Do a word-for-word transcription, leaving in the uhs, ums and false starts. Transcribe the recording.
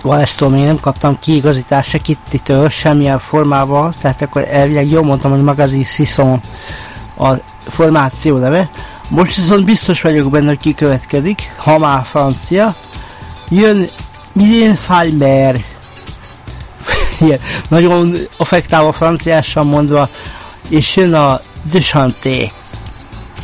Valástól még nem kaptam kiigazítást se Kittitől, semmilyen formával, tehát akkor elvileg jól mondtam, hogy Magazine Sisson a formáció neve. Most viszont biztos vagyok benne, hogy kikövetkezik, ha már francia. Jön Mylène Farmer. Nagyon affektálva franciásan mondva, és jön a De Chanté.